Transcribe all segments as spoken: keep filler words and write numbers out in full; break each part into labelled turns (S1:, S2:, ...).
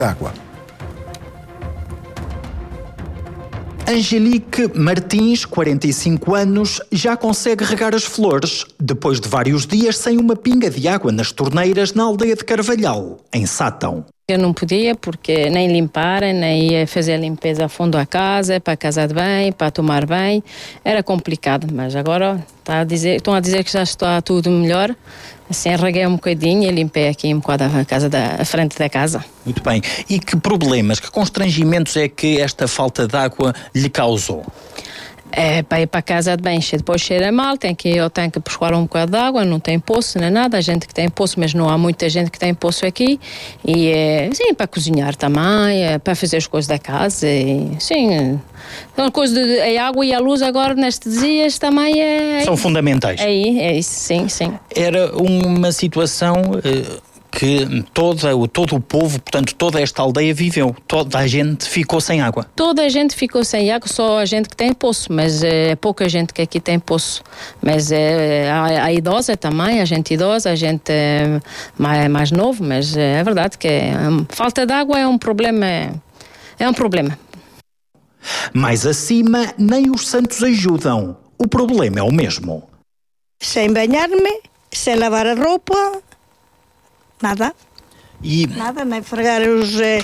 S1: água.
S2: Angelique Martins, quarenta e cinco anos, já consegue regar as flores, depois de vários dias sem uma pinga de água nas torneiras na aldeia de Carvalhal, em Sátão.
S3: Eu não podia porque nem limpar, nem fazer a limpeza a fundo da casa, para a casa de banho, para tomar banho, era complicado, mas agora está a dizer, estão a dizer que já está tudo melhor. Assim, reguei um bocadinho e limpei aqui um bocado a, casa da, a frente da casa.
S2: Muito bem. E que problemas, que constrangimentos é que esta falta de água lhe causou?
S3: É, para ir para a casa de banho, depois cheira mal, tem que ir ao tanque buscar um bocado de água, não tem poço, nem nada, a gente que tem poço, mas não há muita gente que tem poço aqui, e é, sim, para cozinhar também, é, para fazer as coisas da casa, e, sim, então, a, coisa de, a água e a luz agora nestes dias também é...
S2: São fundamentais.
S3: É, é isso, sim, sim.
S2: Era uma situação... Uh... que toda, todo o povo, portanto, toda esta aldeia viveu. Toda a gente ficou sem água.
S3: Toda a gente ficou sem água, só a gente que tem poço, mas é pouca gente que aqui tem poço. Mas é, a, a idosa também, a gente idosa, a gente é mais, mais novo, mas é verdade que é, a falta de água é um problema, é um problema.
S2: Mais acima, nem os santos ajudam. O problema é o mesmo.
S4: Sem banhar-me, sem lavar a roupa... Nada.
S2: E...
S4: Nada, nem fregar os, eh,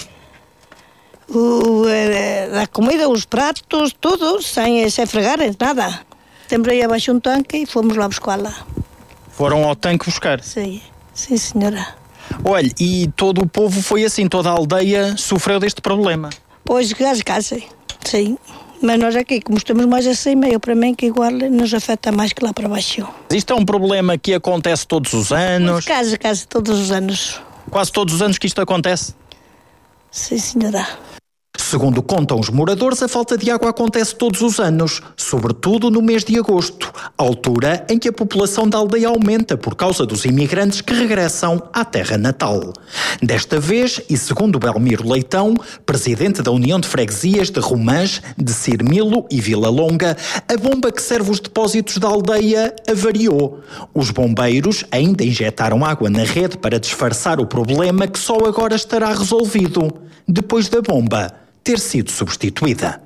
S4: o, eh, a comida, os pratos, tudo, sem, sem fregar, nada. Temos aí abaixo um tanque e fomos lá buscá-la.
S2: Foram ao tanque buscar?
S4: Sim, sim senhora.
S2: Olha, e todo o povo foi assim, toda a aldeia sofreu deste problema?
S4: Pois, gás, gás, sim. Mas nós aqui, como estamos mais acima, eu para mim que igual nos afeta mais que lá para baixo.
S2: Isto é um problema que acontece todos os anos?
S4: Quase, quase todos os anos.
S2: Quase todos os anos que isto acontece?
S4: Sim, senhora.
S2: Segundo contam os moradores, a falta de água acontece todos os anos, sobretudo no mês de agosto, altura em que a população da aldeia aumenta por causa dos imigrantes que regressam à terra natal. Desta vez, e segundo Belmiro Leitão, presidente da União de Freguesias de Romãs, de Cirmilo e Vila Longa, a bomba que serve os depósitos da aldeia avariou. Os bombeiros ainda injetaram água na rede para disfarçar o problema que só agora estará resolvido, depois da bomba ter sido substituída.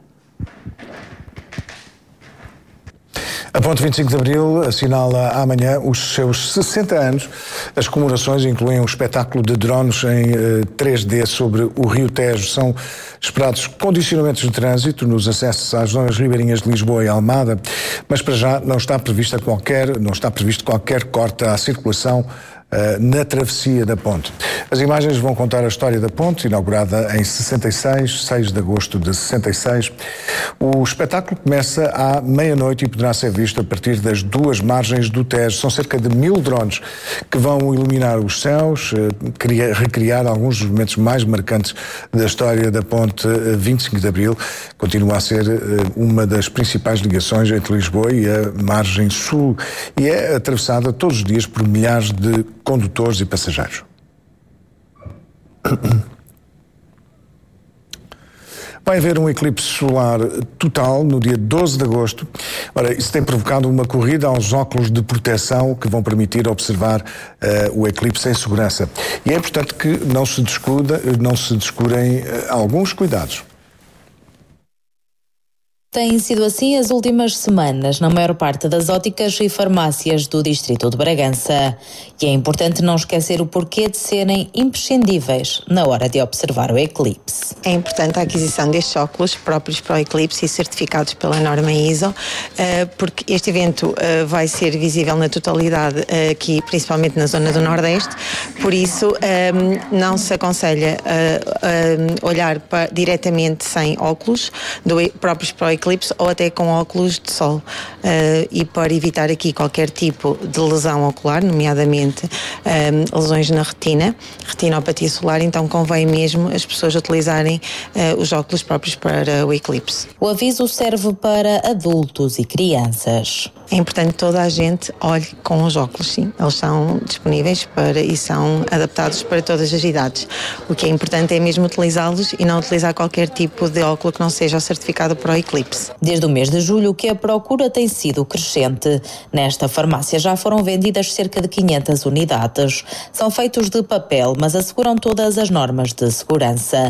S1: A Ponte vinte e cinco de Abril assinala amanhã os seus sessenta anos. As comemorações incluem um espetáculo de drones em uh, três D sobre o Rio Tejo. São esperados condicionamentos de trânsito nos acessos às zonas ribeirinhas de Lisboa e Almada, mas para já não está prevista qualquer, não está previsto qualquer corte à circulação na travessia da ponte. As imagens vão contar a história da ponte, inaugurada em sessenta e seis, seis de agosto de sessenta e seis. O espetáculo começa à meia-noite e poderá ser visto a partir das duas margens do Tejo. São cerca de mil drones que vão iluminar os céus, criar, recriar alguns dos momentos mais marcantes da história da ponte vinte e cinco de Abril. Continua a ser uma das principais ligações entre Lisboa e a margem sul e é atravessada todos os dias por milhares de condutores e passageiros. Vai haver um eclipse solar total no dia doze de agosto. Ora, isso tem provocado uma corrida aos óculos de proteção que vão permitir observar uh, o eclipse em segurança. E é importante que não se descuida, não se descurem uh, alguns cuidados.
S5: Tem sido assim as últimas semanas na maior parte das óticas e farmácias do distrito de Bragança. E é importante não esquecer o porquê de serem imprescindíveis na hora de observar o eclipse.
S6: É importante a aquisição destes óculos próprios para o eclipse e certificados pela norma I S O, porque este evento vai ser visível na totalidade aqui, principalmente na zona do Nordeste. Por isso, não se aconselha olhar para, diretamente sem óculos do, próprios para o eclipse, eclipse ou até com óculos de sol, uh, e para evitar aqui qualquer tipo de lesão ocular, nomeadamente um, lesões na retina, retinopatia solar, então convém mesmo as pessoas utilizarem uh, os óculos próprios para o eclipse.
S5: O aviso serve para adultos e crianças.
S6: é importante que toda a gente olhe com os óculos, sim. Eles são disponíveis para, e são adaptados para todas as idades. O que é importante é mesmo utilizá-los e não utilizar qualquer tipo de óculo que não seja certificado para o Eclipse.
S5: Desde o mês de julho que a procura tem sido crescente. Nesta farmácia já foram vendidas cerca de quinhentas unidades. São feitos de papel, mas asseguram todas as normas de segurança.